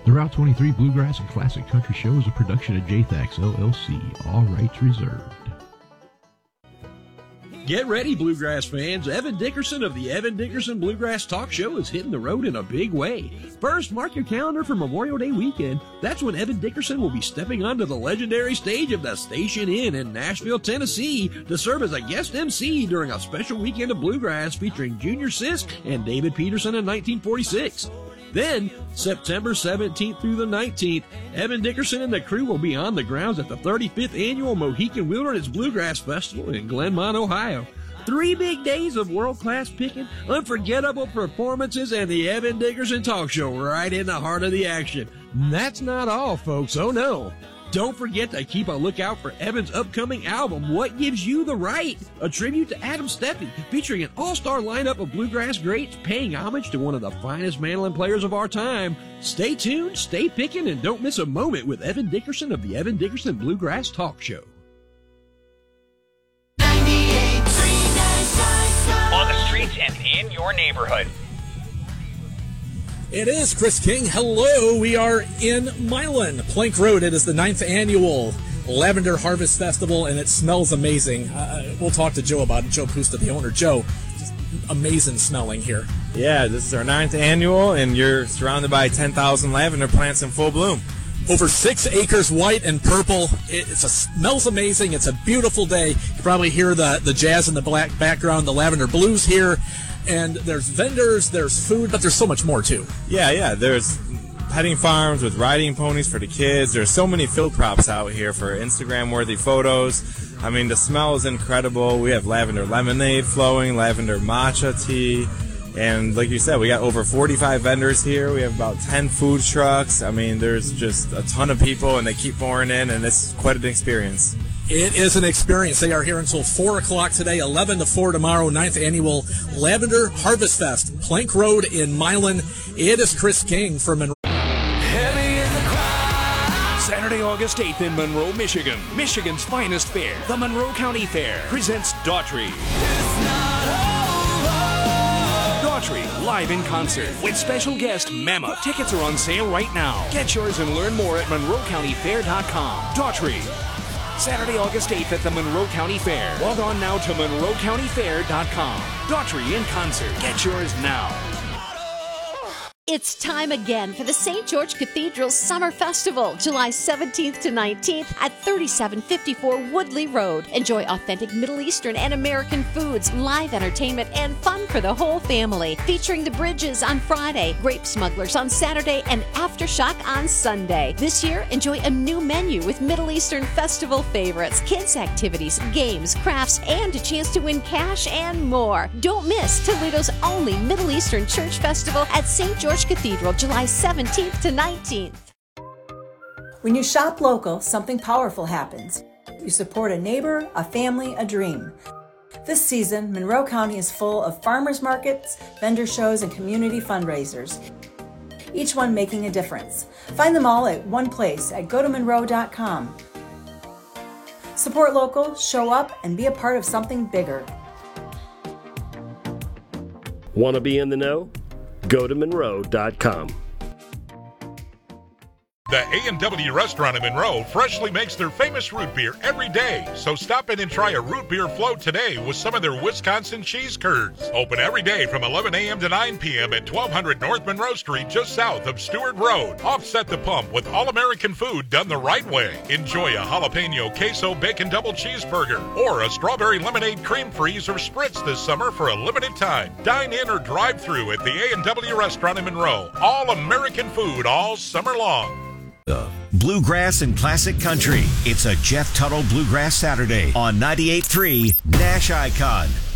The Route 23 Bluegrass and Classic Country Show is a production of JTHAX LLC. All rights reserved. Get ready, Bluegrass fans. Evan Dickerson of the Evan Dickerson Bluegrass Talk Show is hitting the road in a big way. First, mark your calendar for Memorial Day weekend. That's when Evan Dickerson will be stepping onto the legendary stage of the Station Inn in Nashville, Tennessee to serve as a guest MC during a special weekend of bluegrass featuring Junior Sisk and David Peterson in 1946. Then, September 17th through the 19th, Evan Dickerson and the crew will be on the grounds at the 35th Annual Mohican Wilderness Bluegrass Festival in Glenmont, Ohio. 3 big days of world-class picking, unforgettable performances, and the Evan Dickerson Talk Show right in the heart of the action. And that's not all, folks. Oh, no. Don't forget to keep a lookout for Evan's upcoming album, What Gives You the Right? A tribute to Adam Steffey, featuring an all-star lineup of bluegrass greats paying homage to one of the finest mandolin players of our time. Stay tuned, stay picking, and don't miss a moment with Evan Dickerson of the Evan Dickerson Bluegrass Talk Show. On the streets and in your neighborhood. It is Chris King. Hello, we are in Milan, Plank Road. It is the 9th annual Lavender Harvest Festival, and it smells amazing. We'll talk to Joe about it. Joe Pusta, the owner. Joe, just amazing smelling here. Yeah, this is our 9th annual, and you're surrounded by 10,000 lavender plants in full bloom. Over 6 acres, white and purple. It smells amazing. It's a beautiful day. You can probably hear the jazz in the black background, the lavender blues here. And there's vendors, there's food, but there's so much more, too. Yeah, there's petting farms with riding ponies for the kids. There's so many field props out here for Instagram-worthy photos. I mean, the smell is incredible. We have lavender lemonade flowing, lavender matcha tea. And like you said, we got over 45 vendors here. We have about 10 food trucks. I mean, there's just a ton of people, and they keep pouring in, and it's quite an experience. It is an experience. They are here until 4 o'clock today, 11 to 4 tomorrow, 9th Annual Lavender Harvest Fest, Plank Road in Milan. It is Chris King from Monroe. Saturday, August 8th in Monroe, Michigan. Michigan's finest fair, the Monroe County Fair, presents Daughtry. Daughtry, live in concert with special guest Mama. Tickets are on sale right now. Get yours and learn more at MonroeCountyFair.com. Daughtry. Saturday, August 8th at the Monroe County Fair. Log on now to MonroeCountyFair.com. Daughtry in concert. Get yours now. It's time again for the St. George Cathedral Summer Festival, July 17th to 19th at 3754 Woodley Road. Enjoy authentic Middle Eastern and American foods, live entertainment, and fun for the whole family. Featuring the Bridges on Friday, Grape Smugglers on Saturday, and Aftershock on Sunday. This year, enjoy a new menu with Middle Eastern festival favorites, kids' activities, games, crafts, and a chance to win cash and more. Don't miss Toledo's only Middle Eastern Church Festival at St. George Cathedral, July 17th to 19th. When you shop local, something powerful happens. You support a neighbor, a family, a dream. This season, Monroe County is full of farmers markets, vendor shows, and community fundraisers, each one making a difference. Find them all at one place at gotomonroe.com. Support local, show up, and be a part of something bigger. Want to be in the know? Go to Monroe.com. The A&W restaurant in Monroe freshly makes their famous root beer every day. So stop in and try a root beer float today with some of their Wisconsin cheese curds. Open every day from 11 a.m. to 9 p.m. at 1200 North Monroe Street, just south of Stewart Road. Offset the pump with all-American food done the right way. Enjoy a jalapeno queso bacon double cheeseburger or a strawberry lemonade cream freeze or spritz this summer for a limited time. Dine in or drive through at the A&W restaurant in Monroe. All-American food all summer long. Bluegrass and Classic Country. It's a Jeff Tuttle Bluegrass Saturday on 98.3 Nash Icon.